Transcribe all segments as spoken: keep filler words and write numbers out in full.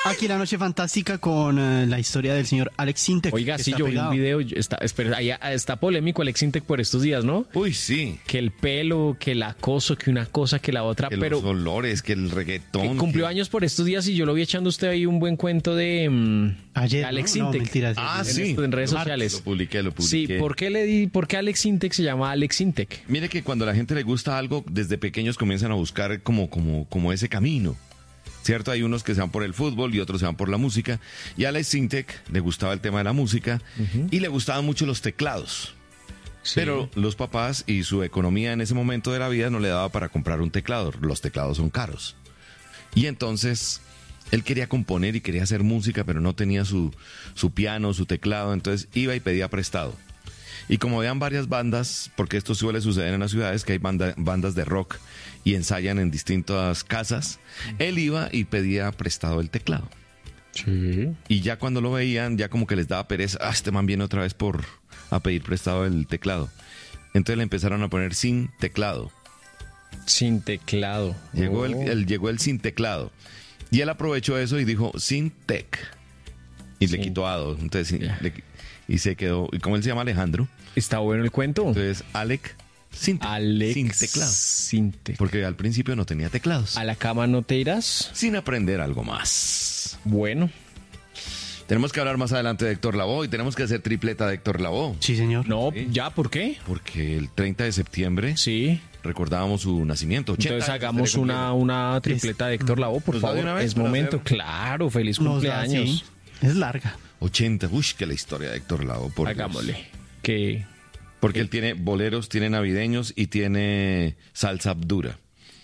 Aquí la noche fantástica con uh, la historia del señor Alex Sintek. Oiga, sí, yo vi un video, está, espera, ahí está polémico Alex Sintek por estos días, ¿no? Uy, sí. Que el pelo, que el acoso, que una cosa, que la otra, que pero... los olores, que el reggaetón. Que cumplió que... años por estos días y yo lo vi echando usted ahí un buen cuento de um, Ayer, Alex no, Sintek. no, mentiras, ah, en, sí. esto, en redes sociales. Lo publiqué, lo publiqué. Sí, ¿por qué le di, por qué Alex Sintek se llama Alex Sintek? Mire que cuando a la gente le gusta algo, desde pequeños comienzan a buscar como, como, como ese camino. ¿Cierto? Hay unos que se van por el fútbol y otros se van por la música. Y a Alex Sintek le gustaba el tema de la música uh-huh. y le gustaban mucho los teclados. Sí. Pero los papás y su economía en ese momento de la vida no le daba para comprar un teclado. Los teclados son caros. Y entonces él quería componer y quería hacer música, pero no tenía su, su piano, su teclado. Entonces iba y pedía prestado. Y como vean varias bandas, porque esto suele suceder en las ciudades, que hay banda, bandas de rock y ensayan en distintas casas, él iba y pedía prestado el teclado. Sí. Y ya cuando lo veían, ya como que les daba pereza, ah, este man viene otra vez por a pedir prestado el teclado. Entonces le empezaron a poner sin teclado. Sin teclado. Llegó, oh. el, el, llegó el sin teclado. Y él aprovechó eso y dijo sin tech. Y sí. le quitó a dos. Entonces, yeah. le, y se quedó. ¿Y cómo él se llama? Alejandro. Está bueno el cuento. Entonces, Alec sin, te- Alex sin teclado. Sin teclado. Porque al principio no tenía teclados. ¿A la cama no te irás? Sin aprender algo más. Bueno. Tenemos que hablar más adelante de Héctor Lavoe y tenemos que hacer tripleta de Héctor Lavoe. Sí, señor. No, ¿Sí? ¿ya? ¿Por qué? Porque el treinta de septiembre sí. recordábamos su nacimiento. Entonces hagamos una, una tripleta de Héctor Lavoe, por favor. Es momento. Hacer... Claro, feliz cumpleaños. Da, sí. Es larga. ochenta. Uy, que la historia de Héctor Lavoe. Por Hagámosle. Dios. Que... Porque él tiene boleros, tiene navideños y tiene salsa dura.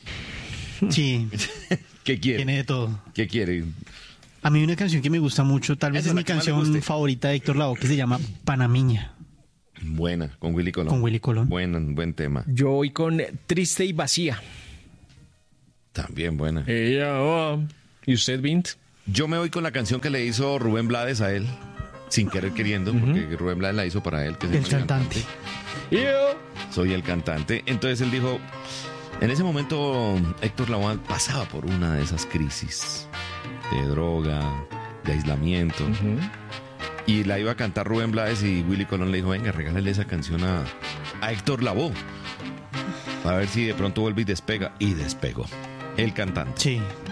Sí. ¿Qué quiere? Tiene de todo. ¿Qué quiere? A mí una canción que me gusta mucho, tal vez Esa es, es mi canción favorita de Héctor Lavoe, que se llama Panamiña. Buena, con Willy Colón. Con Willy Colón. Buen, buen tema. Yo voy con Triste y Vacía. También buena. Ella va. ¿Y usted, Vint? Yo me voy con la canción que le hizo Rubén Blades a él, sin querer queriendo, uh-huh. porque Rubén Blades la hizo para él. Que el cantante. cantante. Yo soy el cantante. Entonces él dijo, en ese momento Héctor Lavoe pasaba por una de esas crisis de droga, de aislamiento. Uh-huh. Y la iba a cantar Rubén Blades y Willy Colón le dijo, venga, regálale esa canción a, a Héctor Lavoe. A ver si de pronto vuelve y despega. Y despegó. El cantante. Sí.